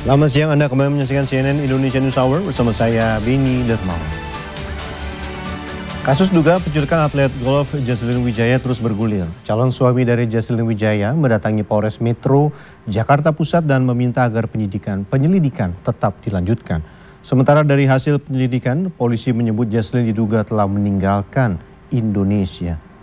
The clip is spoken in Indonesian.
Selamat siang, Anda kembali menyaksikan CNN Indonesia News Hour bersama saya, Beni Dermawan. Kasus duga penculikan atlet golf Jesslyn Wijaya terus bergulir. Calon suami dari Jesslyn Wijaya mendatangi Polres Metro Jakarta Pusat dan meminta agar penyelidikan tetap dilanjutkan. Sementara dari hasil penyelidikan, polisi menyebut Jesslyn diduga telah meninggalkan Indonesia.